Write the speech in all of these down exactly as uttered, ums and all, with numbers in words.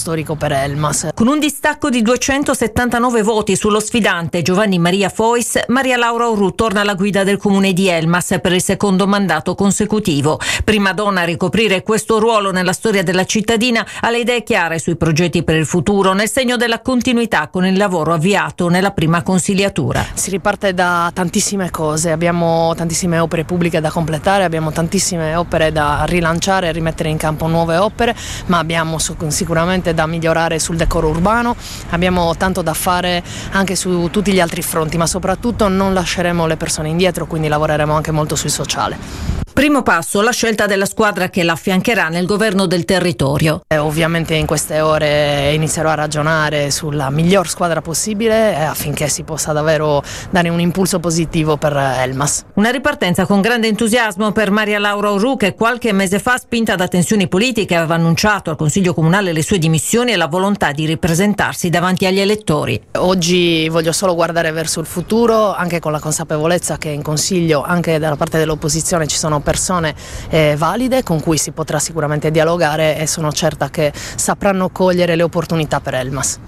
storico per Elmas. Con un distacco di duecentosettantanove voti sullo sfidante Giovanni Maria Fois, Maria Laura Orrù torna alla guida del comune di Elmas per il secondo mandato consecutivo. Prima donna a ricoprire questo ruolo nella storia della cittadina, ha le idee chiare sui progetti per il futuro, nel segno della continuità con il lavoro avviato nella prima consigliatura. Si riparte da tantissime cose, abbiamo tantissime opere pubbliche da completare, abbiamo tantissime opere da rilanciare e rimettere in campo nuove opere, ma abbiamo sicuramente da migliorare sul decoro urbano, abbiamo tanto da fare anche su tutti gli altri fronti, ma soprattutto non lasceremo le persone indietro, quindi lavoreremo anche molto sul sociale. Primo passo, la scelta della squadra che l'affiancherà nel governo del territorio. Eh, ovviamente in queste ore inizierò a ragionare sulla miglior squadra possibile eh, affinché si possa davvero dare un impulso positivo per Elmas. Una ripartenza con grande entusiasmo per Maria Laura Orrù, che qualche mese fa, spinta da tensioni politiche, aveva annunciato al Consiglio Comunale le sue dimissioni e la volontà di ripresentarsi davanti agli elettori. Oggi voglio solo guardare verso il futuro, anche con la consapevolezza che in Consiglio, anche dalla parte dell'opposizione, ci sono persone eh, valide con cui si potrà sicuramente dialogare e sono certa che sapranno cogliere le opportunità per Elmas.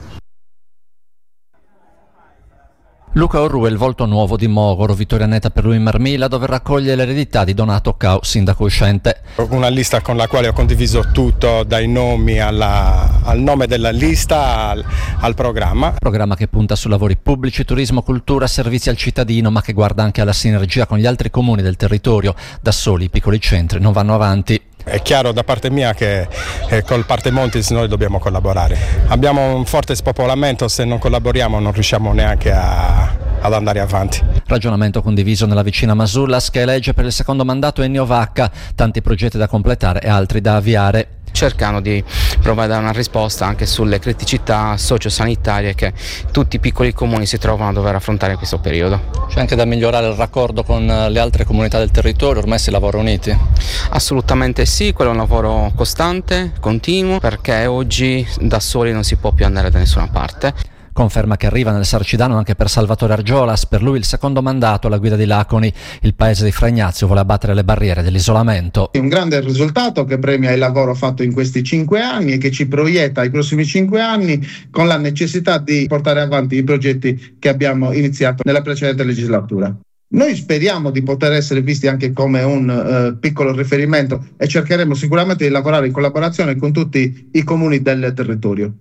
Luca Orrù è il volto nuovo di Mogoro, vittoria netta per lui in Marmila, dove raccoglie l'eredità di Donato Cao, sindaco uscente. Una lista con la quale ho condiviso tutto, dai nomi alla, al nome della lista al, al programma. Programma che punta su lavori pubblici, turismo, cultura, servizi al cittadino, ma che guarda anche alla sinergia con gli altri comuni del territorio. Da soli i piccoli centri non vanno avanti. È chiaro da parte mia che eh, col Parte Montis noi dobbiamo collaborare. Abbiamo un forte spopolamento, se non collaboriamo non riusciamo neanche a, ad andare avanti. Ragionamento condiviso nella vicina Masullas, che elegge per il secondo mandato Ennio Vacca, tanti progetti da completare e altri da avviare. Cercano di provare a dare una risposta anche sulle criticità sociosanitarie che tutti i piccoli comuni si trovano a dover affrontare in questo periodo. C'è anche da migliorare il raccordo con le altre comunità del territorio, ormai si lavora uniti? Assolutamente sì, quello è un lavoro costante, continuo, perché oggi da soli non si può più andare da nessuna parte. Conferma che arriva nel Sarcidano anche per Salvatore Argiolas, per lui il secondo mandato alla guida di Laconi. Il paese di Fragnazio vuole abbattere le barriere dell'isolamento. È un grande risultato che premia il lavoro fatto in questi cinque anni e che ci proietta ai prossimi cinque anni con la necessità di portare avanti i progetti che abbiamo iniziato nella precedente legislatura. Noi speriamo di poter essere visti anche come un uh, piccolo riferimento e cercheremo sicuramente di lavorare in collaborazione con tutti i comuni del territorio.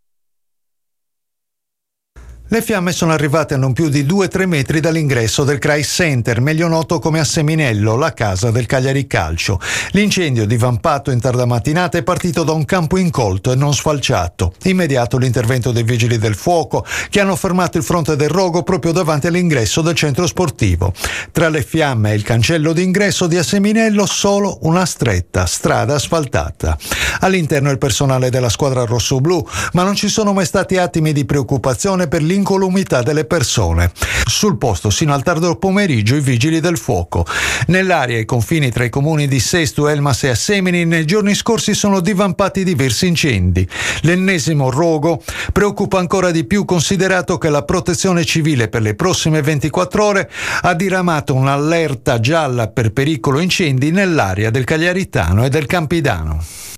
Le fiamme sono arrivate a non più di due tre metri dall'ingresso del Kreis Center, meglio noto come a Seminello, la casa del Cagliari Calcio. L'incendio, divampato in tarda mattinata, è partito da un campo incolto e non sfalciato. Immediato l'intervento dei vigili del fuoco, che hanno fermato il fronte del rogo proprio davanti all'ingresso del centro sportivo. Tra le fiamme e il cancello d'ingresso di Asseminello solo una stretta strada asfaltata. All'interno il personale della squadra rossoblu, ma non ci sono mai stati attimi di preoccupazione per l'incolumità delle persone. Sul posto sino al tardo pomeriggio i vigili del fuoco. Nell'area ai confini tra i comuni di Sesto, Elmas e Assemini nei giorni scorsi sono divampati diversi incendi. L'ennesimo rogo preoccupa ancora di più, considerato che la Protezione Civile per le prossime ventiquattro ore ha diramato un'allerta gialla per pericolo incendi nell'area del Cagliaritano e del Campidano.